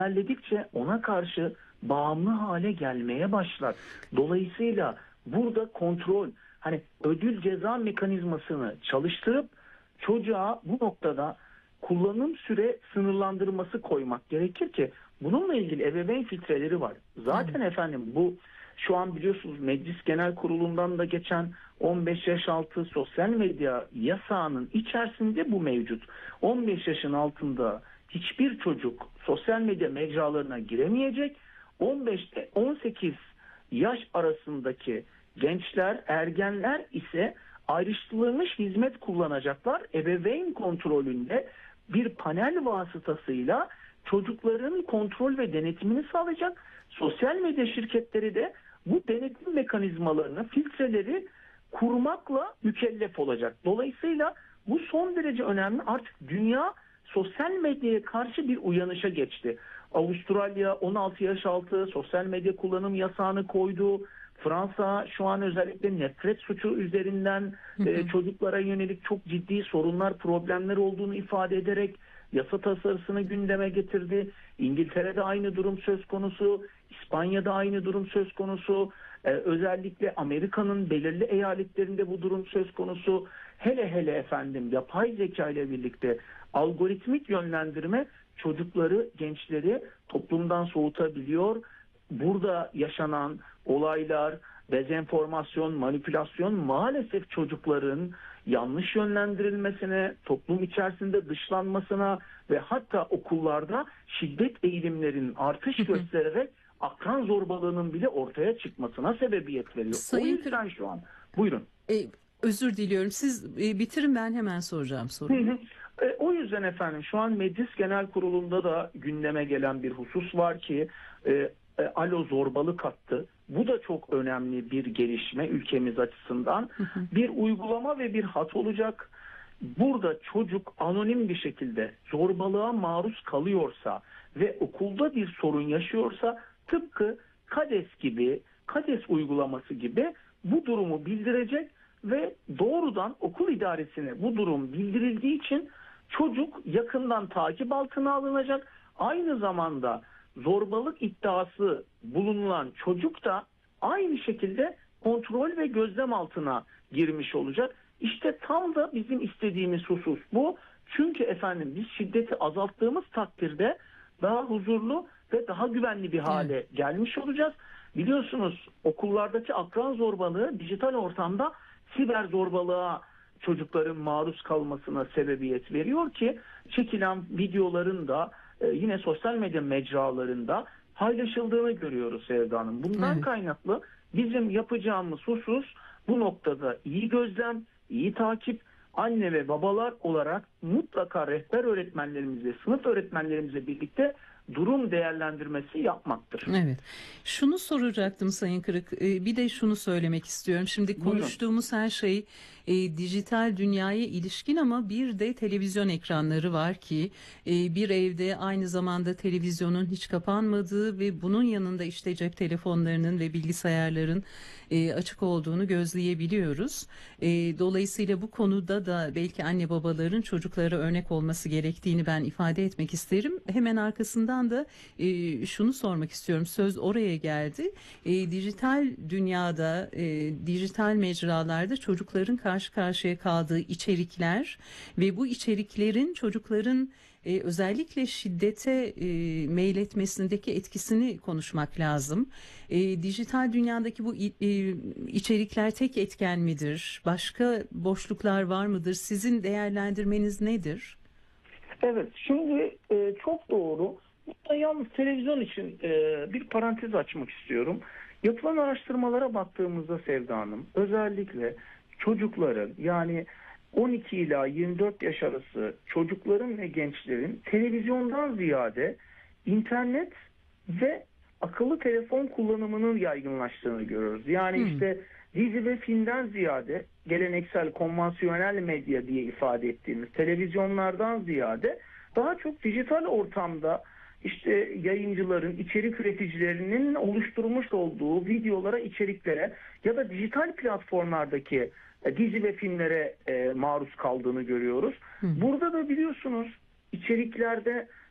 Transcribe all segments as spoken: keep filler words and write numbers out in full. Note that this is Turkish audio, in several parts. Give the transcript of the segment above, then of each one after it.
ilerledikçe ona karşı bağımlı hale gelmeye başlar. Dolayısıyla burada kontrol, hani ödül ceza mekanizmasını çalıştırıp çocuğa bu noktada kullanım süre sınırlandırması koymak gerekir ki bununla ilgili ebeveyn filtreleri var. Zaten Evet. efendim bu şu an biliyorsunuz Meclis Genel Kurulu'ndan da geçen on beş yaş altı sosyal medya yasağının içerisinde bu mevcut. on beş yaşın altında hiçbir çocuk sosyal medya mecralarına giremeyecek. on beşte on sekiz yaş arasındaki gençler, ergenler ise ayrıştırılmış hizmet kullanacaklar. Ebeveyn kontrolünde bir panel vasıtasıyla çocukların kontrol ve denetimini sağlayacak. Sosyal medya şirketleri de bu denetim mekanizmalarını, filtreleri kurmakla mükellef olacak. Dolayısıyla bu son derece önemli. Artık dünya sosyal medyaya karşı bir uyanışa geçti. Avustralya on altı yaş altı sosyal medya kullanım yasağını koydu. Fransa şu an özellikle nefret suçu üzerinden Hı hı. e, çocuklara yönelik çok ciddi sorunlar, problemler olduğunu ifade ederek yasa tasarısını gündeme getirdi. İngiltere'de aynı durum söz konusu, İspanya'da aynı durum söz konusu. Ee, özellikle Amerika'nın belirli eyaletlerinde bu durum söz konusu. Hele hele efendim yapay zeka ile birlikte algoritmik yönlendirme çocukları, gençleri toplumdan soğutabiliyor. Burada yaşanan olaylar, dezenformasyon, manipülasyon maalesef çocukların yanlış yönlendirilmesine, toplum içerisinde dışlanmasına ve hatta okullarda şiddet eğilimlerinin artış göstererek akran zorbalığının bile ortaya çıkmasına sebebiyet veriyor. Sayın O yüzden şu an buyurun. E, özür diliyorum. Siz e, bitirin, ben hemen soracağım sorumu. E, o yüzden efendim şu an Meclis Genel Kurulu'nda da gündeme gelen bir husus var ki e, e, alo zorbalık hattı. Bu da çok önemli bir gelişme ülkemiz açısından. Bir uygulama ve bir hat olacak. Burada çocuk anonim bir şekilde zorbalığa maruz kalıyorsa ve okulda bir sorun yaşıyorsa tıpkı KADES gibi, KADES uygulaması gibi bu durumu bildirecek ve doğrudan okul idaresine bu durum bildirildiği için çocuk yakından takip altına alınacak. Aynı zamanda zorbalık iddiası bulunan çocuk da aynı şekilde kontrol ve gözlem altına girmiş olacak. İşte tam da bizim istediğimiz husus bu. Çünkü efendim biz şiddeti azalttığımız takdirde daha huzurlu ve daha güvenli bir hale evet. gelmiş olacağız. Biliyorsunuz okullardaki akran zorbalığı dijital ortamda siber zorbalığa çocukların maruz kalmasına sebebiyet veriyor ki çekilen videoların da e, yine sosyal medya mecralarında paylaşıldığını görüyoruz Sevda Hanım. Bundan evet. kaynaklı bizim yapacağımız husus bu noktada iyi gözlem, iyi takip, anne ve babalar olarak mutlaka rehber öğretmenlerimizle, sınıf öğretmenlerimizle birlikte durum değerlendirmesi yapmaktır. Evet. Şunu soracaktım Sayın Kırık. Ee, bir de şunu söylemek istiyorum. Şimdi konuştuğumuz Buyurun. her şey e, dijital dünyaya ilişkin ama bir de televizyon ekranları var ki e, bir evde aynı zamanda televizyonun hiç kapanmadığı ve bunun yanında işte cep telefonlarının ve bilgisayarların e, açık olduğunu gözleyebiliyoruz. E, dolayısıyla bu konuda da belki anne babaların çocuklara örnek olması gerektiğini ben ifade etmek isterim. Hemen arkasından da e, şunu sormak istiyorum. Söz oraya geldi. E, dijital dünyada, e, dijital mecralarda çocukların karşı karşıya kaldığı içerikler ve bu içeriklerin çocukların e, özellikle şiddete e, meyletmesindeki etkisini konuşmak lazım. E, dijital dünyadaki bu e, içerikler tek etken midir? Başka boşluklar var mıdır? Sizin değerlendirmeniz nedir? Evet, şimdi e, çok doğru. Burada yalnız televizyon için e, bir parantez açmak istiyorum. Yapılan araştırmalara baktığımızda Sevda Hanım, özellikle çocukların yani on iki ila yirmi dört yaş arası çocukların ve gençlerin televizyondan ziyade internet ve akıllı telefon kullanımının yaygınlaştığını görüyoruz. Yani hmm. işte dizi ve filmden ziyade geleneksel, konvansiyonel medya diye ifade ettiğimiz televizyonlardan ziyade daha çok dijital ortamda işte yayıncıların, içerik üreticilerinin oluşturmuş olduğu videolara, içeriklere ya da dijital platformlardaki dizi ve filmlere e, maruz kaldığını görüyoruz. Hı. Burada da biliyorsunuz içeriklerde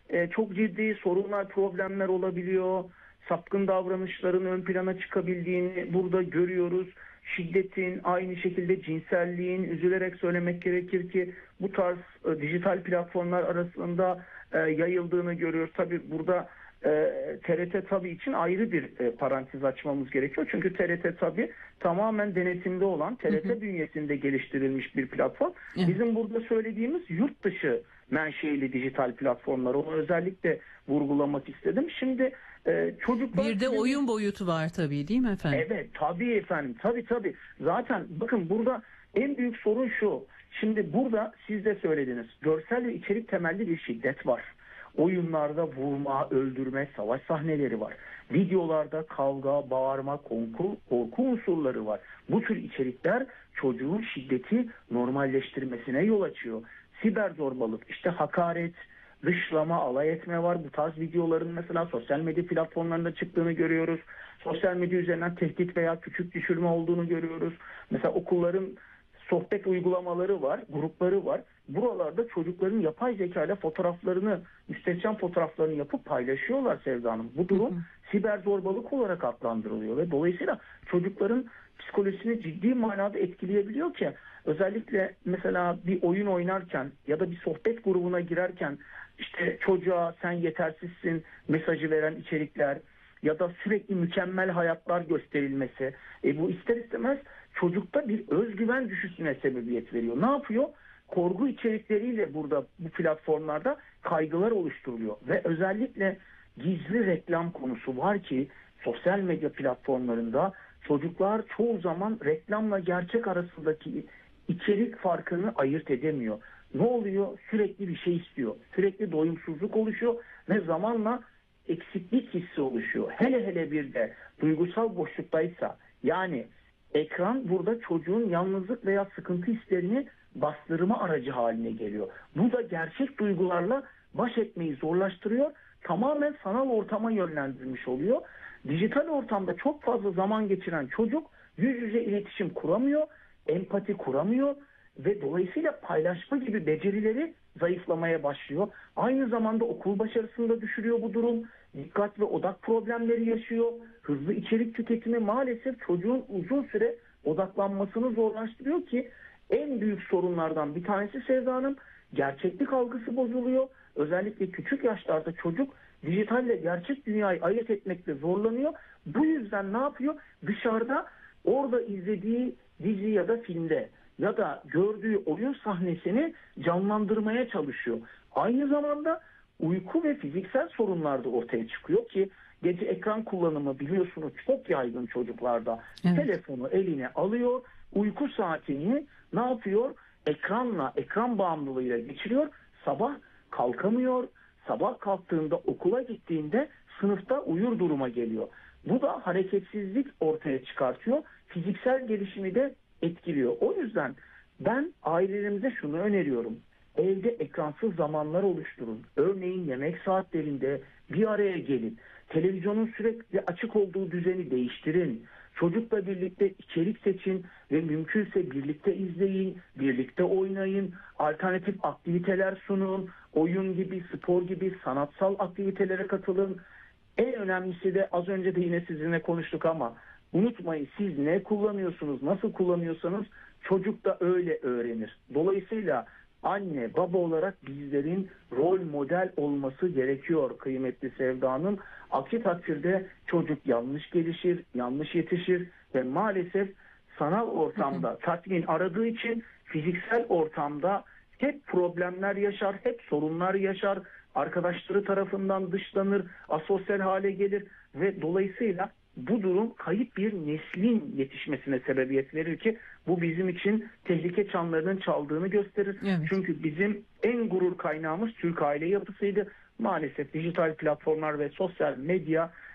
e, çok ciddi sorunlar, problemler olabiliyor. Sapkın davranışların ön plana çıkabildiğini burada görüyoruz. Şiddetin, aynı şekilde cinselliğin, üzülerek söylemek gerekir ki bu tarz e, dijital platformlar arasında e, yayıldığını görüyoruz. Tabii burada e, T R T tabii için ayrı bir e, parantez açmamız gerekiyor. Çünkü T R T tabii tamamen denetimde olan, T R T hı hı. bünyesinde geliştirilmiş bir platform. Evet. Bizim burada söylediğimiz yurt dışı menşeili dijital platformlar. Onu özellikle vurgulamak istedim. Şimdi e, çocuklar... Bir de oyun boyutu var tabii, değil mi efendim? Evet, tabii efendim. Tabii tabii. Zaten bakın burada en büyük sorun şu. Şimdi burada siz de söylediniz. Görsel ve içerik temelli bir şiddet var. Oyunlarda vurma, öldürme, savaş sahneleri var. Videolarda kavga, bağırma, korku, korku unsurları var. Bu tür içerikler çocuğun şiddeti normalleştirmesine yol açıyor. Siber zorbalık, işte hakaret, dışlama, alay etme var. Bu tarz videoların mesela sosyal medya platformlarında çıktığını görüyoruz. Sosyal medya üzerinden tehdit veya küçük düşürme olduğunu görüyoruz. Mesela okulların sohbet uygulamaları var, grupları var. Buralarda çocukların yapay zeka ile fotoğraflarını, müstehcen fotoğraflarını yapıp paylaşıyorlar Sevda Hanım. Bu durum hı hı. siber zorbalık olarak adlandırılıyor ve dolayısıyla çocukların psikolojisini ciddi manada etkileyebiliyor ki özellikle mesela bir oyun oynarken ya da bir sohbet grubuna girerken işte çocuğa sen yetersizsin mesajı veren içerikler ya da sürekli mükemmel hayatlar gösterilmesi e bu ister istemez çocukta bir özgüven düşüşüne sebebiyet veriyor. Ne yapıyor? Korku içerikleriyle burada bu platformlarda kaygılar oluşturuluyor ve özellikle gizli reklam konusu var ki sosyal medya platformlarında çocuklar çoğu zaman reklamla gerçek arasındaki içerik farkını ayırt edemiyor. Ne oluyor? Sürekli bir şey istiyor. Sürekli doyumsuzluk oluşuyor ve zamanla eksiklik hissi oluşuyor. Hele hele bir de duygusal boşluktaysa yani ekran burada çocuğun yalnızlık veya sıkıntı hislerini bastırma aracı haline geliyor. Bu da gerçek duygularla baş etmeyi zorlaştırıyor. Tamamen sanal ortama yönlendirilmiş oluyor. Dijital ortamda çok fazla zaman geçiren çocuk yüz yüze iletişim kuramıyor, empati kuramıyor ve dolayısıyla paylaşma gibi becerileri zayıflamaya başlıyor. Aynı zamanda okul başarısında düşürüyor bu durum. Dikkat ve odak problemleri yaşıyor. Hızlı içerik tüketimi maalesef çocuğun uzun süre odaklanmasını zorlaştırıyor ki en büyük sorunlardan bir tanesi Sevda Hanım, gerçeklik algısı bozuluyor. Özellikle küçük yaşlarda çocuk dijitalle gerçek dünyayı ayırt etmekte zorlanıyor. Bu yüzden ne yapıyor? Dışarıda orada izlediği dizi ya da filmde ya da gördüğü oyun sahnesini canlandırmaya çalışıyor. Aynı zamanda uyku ve fiziksel sorunlar da ortaya çıkıyor ki gece ekran kullanımı biliyorsunuz çok yaygın çocuklarda. Evet. Telefonu eline alıyor, uyku saatini ne yapıyor? Ekranla, ekran bağımlılığıyla geçiriyor. Sabah kalkamıyor. Sabah kalktığında okula gittiğinde sınıfta uyur duruma geliyor. Bu da hareketsizlik ortaya çıkartıyor. Fiziksel gelişimi de etkiliyor. O yüzden ben ailelerimize şunu öneriyorum. Evde ekransız zamanlar oluşturun. Örneğin yemek saatlerinde bir araya gelin. Televizyonun sürekli açık olduğu düzeni değiştirin. Çocukla birlikte içerik seçin ve mümkünse birlikte izleyin, birlikte oynayın, alternatif aktiviteler sunun, oyun gibi, spor gibi sanatsal aktivitelere katılın. En önemlisi de az önce de yine sizinle konuştuk ama unutmayın siz ne kullanıyorsunuz, nasıl kullanıyorsanız çocuk da öyle öğrenir. Dolayısıyla anne, baba olarak bizlerin rol model olması gerekiyor kıymetli Sevda Hanım. Aksi takdirde çocuk yanlış gelişir, yanlış yetişir ve maalesef sanal ortamda tatmin aradığı için fiziksel ortamda hep problemler yaşar, hep sorunlar yaşar, arkadaşları tarafından dışlanır, asosyal hale gelir ve dolayısıyla bu durum kayıp bir neslin yetişmesine sebebiyet verir ki bu bizim için tehlike çanlarının çaldığını gösterir. Evet. Çünkü bizim en gurur kaynağımız Türk aile yapısıydı. Maalesef dijital platformlar ve sosyal medya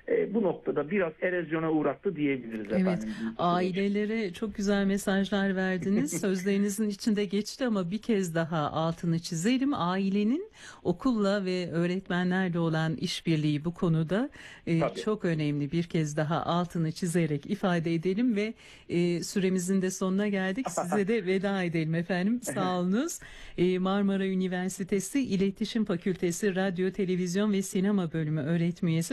e, bu noktada biraz erozyona uğrattı diyebiliriz Evet, efendim. ailelere çok güzel mesajlar verdiniz. Sözlerinizin içinde geçti ama bir kez daha altını çizelim. Ailenin okulla ve öğretmenlerle olan işbirliği bu konuda e, Tabii. çok önemli. Bir kez daha altını çizerek ifade edelim ve e, süremizin de sonuna geldik. Size de veda edelim efendim. Sağ olunuz. E, Marmara Üniversitesi İletişim Fakültesi Radyo, Televizyon ve Sinema Bölümü öğretim üyesi